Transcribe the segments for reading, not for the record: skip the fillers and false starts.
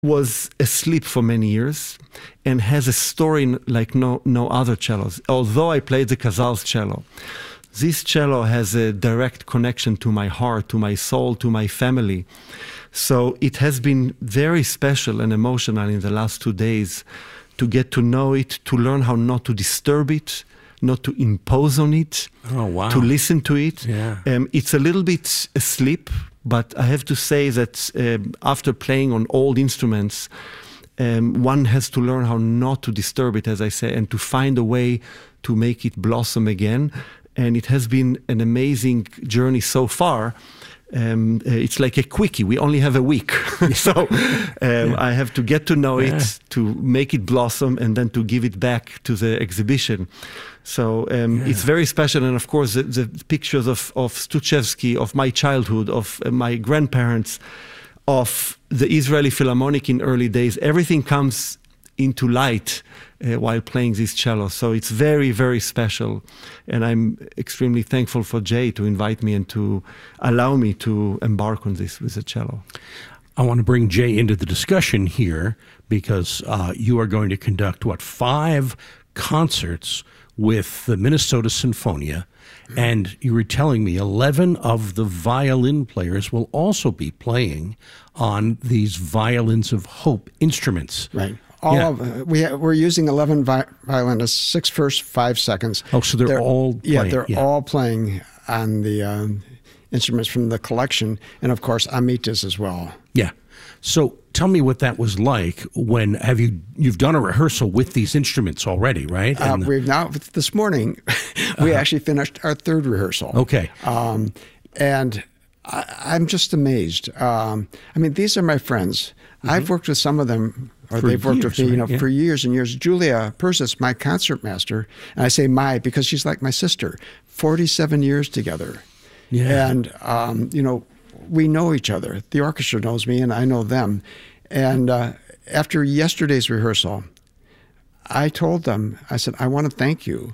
was asleep for many years and has a story like no other cellos. Although I played the Casals cello, this cello has a direct connection to my heart, to my soul, to my family. So it has been very special and emotional in the last 2 days to get to know it, to learn how not to disturb it, not to impose on it, to listen to it. Yeah. It's a little bit asleep, but I have to say that after playing on old instruments, one has to learn how not to disturb it, as I say, and to find a way to make it blossom again. And it has been an amazing journey so far. It's like a quickie. We only have a week. So I have to get to know it, to make it blossom, and then to give it back to the exhibition. So it's very special. And of course, the pictures of Stuchevsky, of my childhood, of my grandparents, of the Israeli Philharmonic in early days, everything comes into light while playing this cello. So it's very, very special. And I'm extremely thankful for Jay to invite me and to allow me to embark on this with the cello. I want to bring Jay into the discussion here because you are going to conduct, 5 concerts with the Minnesota Sinfonia. And you were telling me 11 of the violin players will also be playing on these Violins of Hope instruments. Right. We're using 11 violinists, 6 first, 5 seconds. Oh, so they're all playing. Yeah, they're all playing on the instruments from the collection, and of course Amit is as well. Yeah. So tell me what that was like. When you've done a rehearsal with these instruments already, right? We've now this morning we actually finished our 3rd rehearsal. Okay. And I'm just amazed. I mean, these are my friends. Mm-hmm. I've worked with some of them. Or they've worked with me, for years and years. Julia Persis, my concertmaster, and I say my because she's like my sister. 47 years together, and we know each other. The orchestra knows me, and I know them. And after yesterday's rehearsal, I told them, I said, I want to thank you.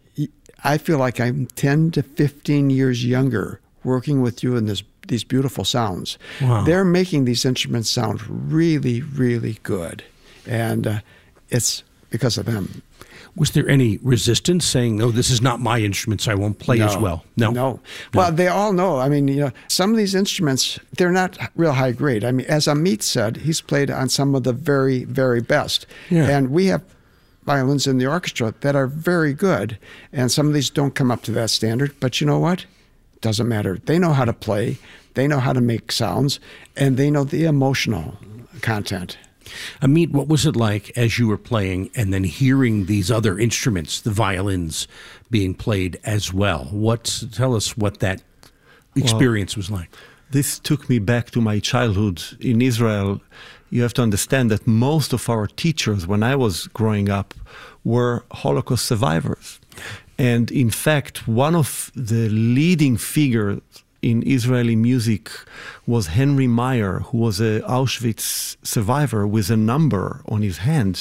I feel like I'm 10 to 15 years younger working with you in these beautiful sounds. Wow. They're making these instruments sound really, really good. And it's because of them. Was there any resistance saying, no, this is not my instruments, I won't play as well? No. Well, they all know. I mean, some of these instruments, they're not real high grade. I mean, as Amit said, he's played on some of the very, very best. Yeah. And we have violins in the orchestra that are very good. And some of these don't come up to that standard. But you know what? Doesn't matter. They know how to play. They know how to make sounds, and they know the emotional content. Amit, what was it like as you were playing and then hearing these other instruments, the violins, being played as well? Tell us what that experience was like. This took me back to my childhood in Israel. You have to understand that most of our teachers, when I was growing up, were Holocaust survivors. And in fact, one of the leading figures in Israeli music was Henry Meyer, who was an Auschwitz survivor with a number on his hand.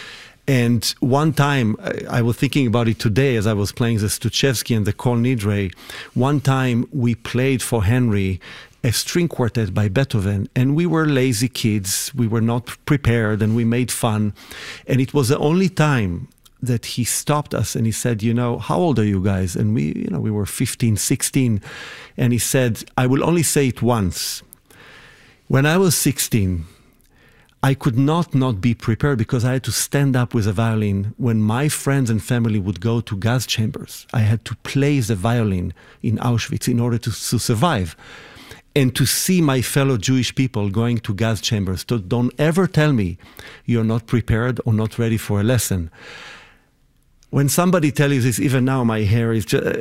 And one time, I was thinking about it today as I was playing the Stuchevsky and the Kol Nidre. One time we played for Henry a string quartet by Beethoven, and we were lazy kids. We were not prepared, and we made fun. And it was the only time that he stopped us and he said, how old are you guys? And we were 15, 16. And he said, I will only say it once. When I was 16, I could not be prepared because I had to stand up with a violin when my friends and family would go to gas chambers. I had to play the violin in Auschwitz in order to survive. And to see my fellow Jewish people going to gas chambers. So don't ever tell me you're not prepared or not ready for a lesson. When somebody tells you this, even now my hair is just,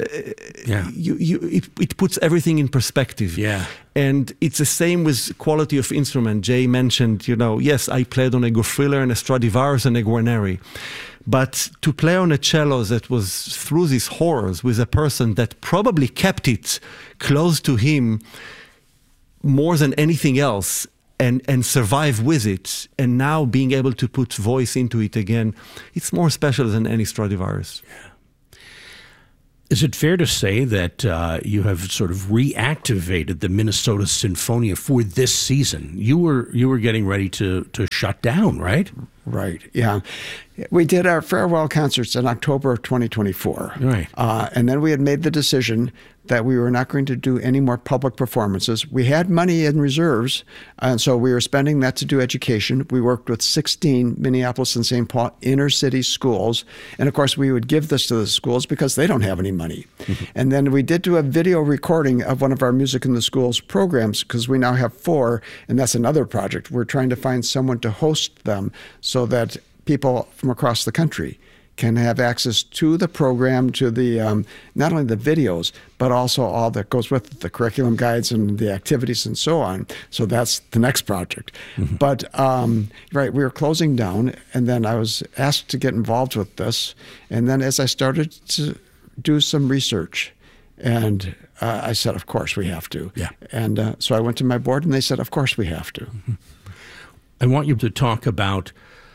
it puts everything in perspective. Yeah. And it's the same with quality of instrument. Jay mentioned, yes, I played on a Gofriller and a Stradivarius and a Guarneri. But to play on a cello that was through these horrors with a person that probably kept it close to him more than anything else, and survive with it, and now being able to put voice into it again, it's more special than any Stradivarius. Yeah. Is it fair to say that you have sort of reactivated the Minnesota Sinfonia for this season? You were getting ready to shut down, right? Right, yeah. We did our farewell concerts in October of 2024. Right. And then we had made the decision that we were not going to do any more public performances. We had money in reserves, and so we were spending that to do education. We worked with 16 Minneapolis and St. Paul inner city schools. And of course, we would give this to the schools because they don't have any money. Mm-hmm. And then we did do a video recording of one of our Music in the Schools programs, because we now have 4, and that's another project. We're trying to find someone to host them so that people from across the country can have access to the program, to the not only the videos, but also all that goes with it, the curriculum guides and the activities and so on. So that's the next project. Mm-hmm. But right, we were closing down, and then I was asked to get involved with this. And then as I started to do some research, and I said, of course we have to. Yeah. And so I went to my board, and they said, of course we have to. Mm-hmm. I want you to talk about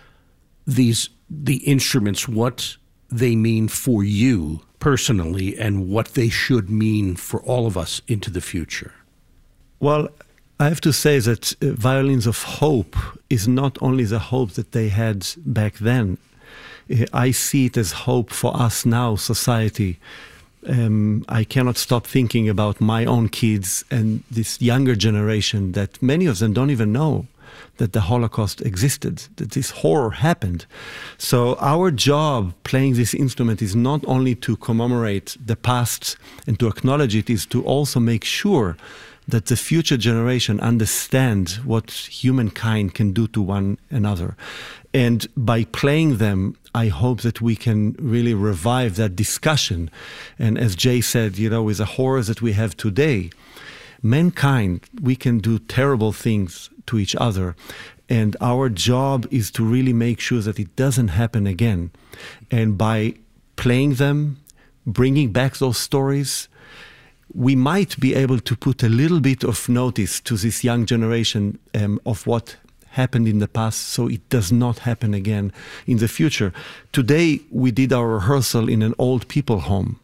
the instruments, what they mean for you personally, and what they should mean for all of us into the future. Well, I have to say that Violins of Hope is not only the hope that they had back then. I see it as hope for us now, society. I cannot stop thinking about my own kids and this younger generation that many of them don't even know that the Holocaust existed, that this horror happened. So our job playing this instrument is not only to commemorate the past and to acknowledge it, is to also make sure that the future generation understand what humankind can do to one another. And by playing them, I hope that we can really revive that discussion. And as Jay said, with the horrors that we have today, mankind, we can do terrible things to each other. And our job is to really make sure that it doesn't happen again. And by playing them, bringing back those stories, we might be able to put a little bit of notice to this young generation of what happened in the past, so it does not happen again in the future. Today, we did our rehearsal in an old people home.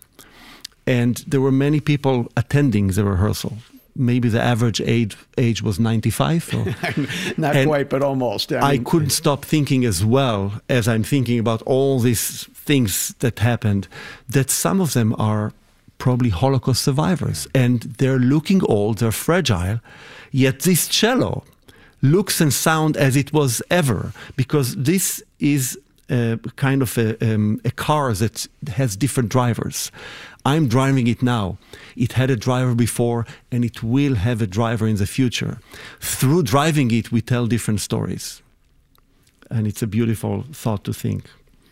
And there were many people attending the rehearsal. Maybe the average age was 95. Not quite, but almost. I couldn't stop thinking as well, as I'm thinking about all these things that happened, that some of them are probably Holocaust survivors. And they're looking old, they're fragile, yet this cello looks and sounds as it was ever, because this is kind of a car that has different drivers. I'm driving it now. It had a driver before, and it will have a driver in the future. Through driving it, we tell different stories. And it's a beautiful thought to think.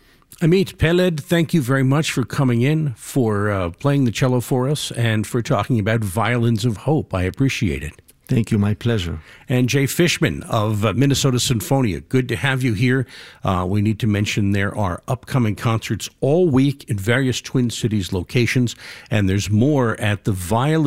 Amit Peled, thank you very much for coming in, for playing the cello for us, and for talking about Violins of Hope. I appreciate it. Thank you. My pleasure. And Jay Fishman of Minnesota Sinfonia. Good to have you here. We need to mention there are upcoming concerts all week in various Twin Cities locations, and there's more at the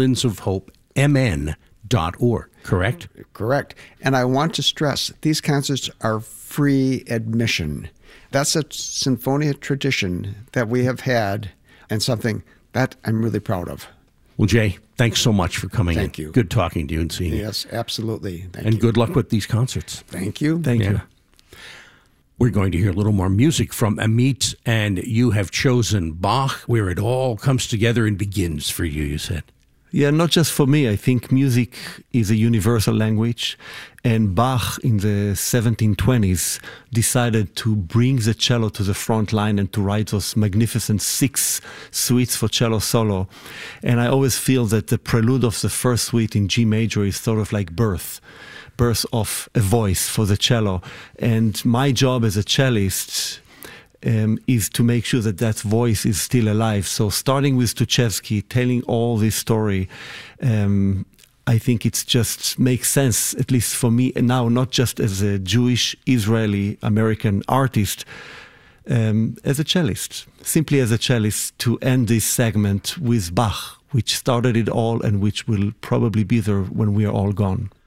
violinsofhopemn.org, correct? Correct. And I want to stress, these concerts are free admission. That's a Sinfonia tradition that we have had, and something that I'm really proud of. Well, Jay, thanks so much for coming in. Thank you. Good talking to you and seeing you. Yes, absolutely. Thank you. And good luck with these concerts. Thank you. Thank you. We're going to hear a little more music from Amit, and you have chosen Bach, where it all comes together and begins for you, you said. Yeah, not just for me. I think music is a universal language. And Bach in the 1720s decided to bring the cello to the front line and to write those magnificent 6 suites for cello solo. And I always feel that the prelude of the first suite in G major is sort of like birth of a voice for the cello. And my job as a cellist is to make sure that that voice is still alive. So starting with Stuchevsky, telling all this story, I think it's just makes sense, at least for me now, not just as a Jewish, Israeli, American artist, as a cellist, simply as a cellist, to end this segment with Bach, which started it all and which will probably be there when we are all gone.